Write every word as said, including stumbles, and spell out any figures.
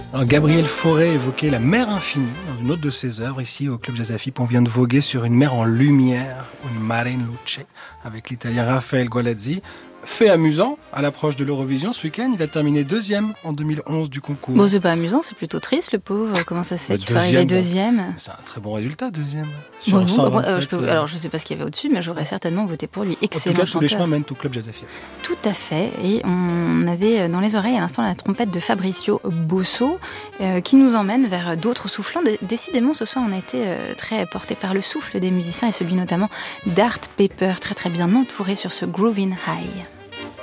Alors, Gabriel Fauré évoquait la mer infinie dans une autre de ses œuvres. Ici, au Club Jazz Afip, on vient de voguer sur une mer en lumière, une mare in luce, avec l'italien Raphaël Gualazzi. Fait amusant, à l'approche de l'Eurovision, ce week-end, il a terminé deuxième en deux mille onze du concours. Bon, c'est pas amusant, c'est plutôt triste, le pauvre. Comment ça se fait bah, qu'il soit arrivé deuxième ? C'est un très bon résultat, deuxième. Bon, bon, bah, euh, je peux, alors, je sais pas ce qu'il y avait au-dessus, mais j'aurais certainement voté pour lui. Excellent chanteur. En tout cas, chanteur. tous les chemins mènent au Club Jazz Afip. Tout à fait. Et on avait dans les oreilles à l'instant la trompette de Fabricio Bosso, euh, qui nous emmène vers d'autres soufflants. Décidément, ce soir, on a été euh, très porté par le souffle des musiciens, et celui notamment d'Art Pepper, très très bien entouré sur ce Groovin' High.